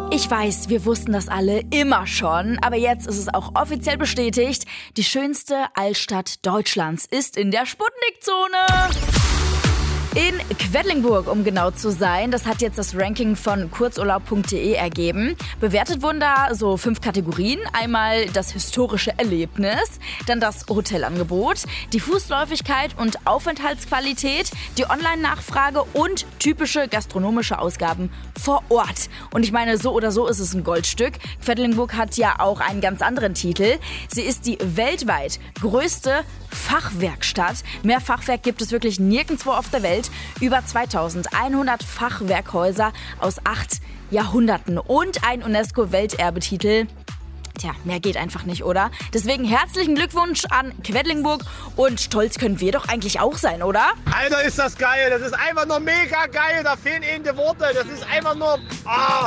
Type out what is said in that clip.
Ich weiß, wir wussten das alle immer schon, aber jetzt ist es auch offiziell bestätigt. Die schönste Altstadt Deutschlands ist in der Sputnik-Zone. In Quedlinburg, um genau zu sein. Das hat jetzt das Ranking von kurzurlaub.de ergeben. Bewertet wurden da so 5 Kategorien. Einmal das historische Erlebnis, dann das Hotelangebot, die Fußläufigkeit und Aufenthaltsqualität, die Online-Nachfrage und typische gastronomische Ausgaben vor Ort. Und ich meine, so oder so ist es ein Goldstück. Quedlinburg hat ja auch einen ganz anderen Titel. Sie ist die weltweit größte Fachwerkstatt. Mehr Fachwerk gibt es wirklich nirgendwo auf der Welt. Über 2100 Fachwerkhäuser aus 8 Jahrhunderten und ein UNESCO-Welterbetitel. Tja, mehr geht einfach nicht, oder? Deswegen herzlichen Glückwunsch an Quedlinburg und stolz können wir doch eigentlich auch sein, oder? Alter, ist das geil. Das ist einfach nur mega geil. Da fehlen eben die Worte. Das ist einfach nur...